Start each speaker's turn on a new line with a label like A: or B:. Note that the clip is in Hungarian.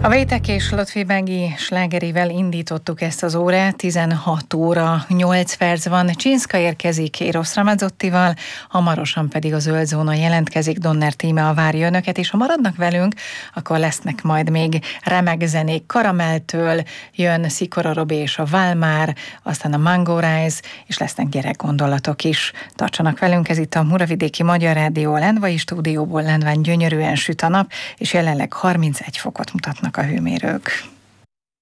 A: A Vétek és Lotfi slágerével indítottuk ezt az órát, 16 óra 8 perc van. Csinszka érkezik Eros Ramazzottival, hamarosan pedig a Zöld Zóna jelentkezik, Donner Tímea várja önöket, és ha maradnak velünk, akkor lesznek majd még remek zenék. Karameltől jön Szikora Robi és a Válmár, aztán a Mango Rise, és lesznek gyerekgondolatok is. Tartsanak velünk, ez itt a Muravidéki Magyar Rádió, a Lendvai stúdióból. Lendván gyönyörűen süt a nap, és jelenleg 31 fokot mutatnak a hőmérők.